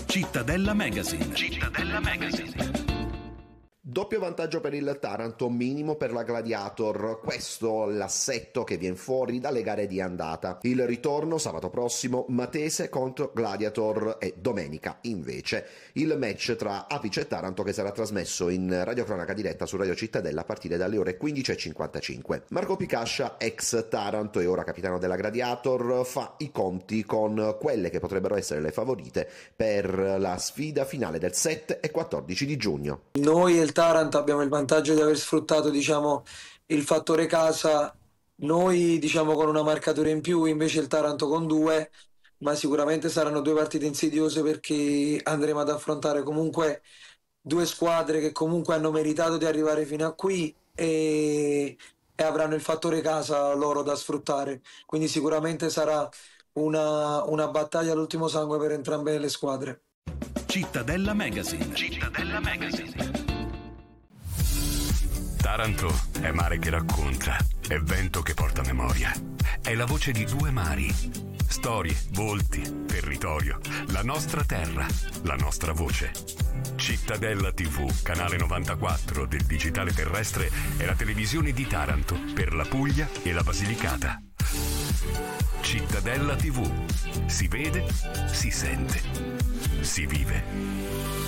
Cittadella Magazine. Cittadella Magazine. Doppio vantaggio per il Taranto, minimo per la Gladiator. Questo l'assetto che viene fuori dalle gare di andata. Il ritorno sabato prossimo, Matese contro Gladiator, e domenica invece il match tra Apice e Taranto, che sarà trasmesso in radiocronaca diretta su Radio Cittadella a partire dalle ore 15:55. Marco Picascia, ex Taranto e ora capitano della Gladiator, fa i conti con quelle che potrebbero essere le favorite per la sfida finale del 7 e 14 di giugno. Noi e il Taranto abbiamo il vantaggio di aver sfruttato, il fattore casa, noi, con una marcatura in più, invece il Taranto con due, ma sicuramente saranno due partite insidiose perché andremo ad affrontare comunque due squadre che comunque hanno meritato di arrivare fino a qui e avranno il fattore casa loro da sfruttare, quindi sicuramente sarà una battaglia all'ultimo sangue per entrambe le squadre. Cittadella Magazine. Cittadella Magazine. Taranto è mare che racconta, è vento che porta memoria, è la voce di due mari, storie, volti, territorio, la nostra terra, la nostra voce. Cittadella TV, canale 94 del digitale terrestre, è la televisione di Taranto per la Puglia e la Basilicata. Cittadella TV, si vede, si sente, si vive.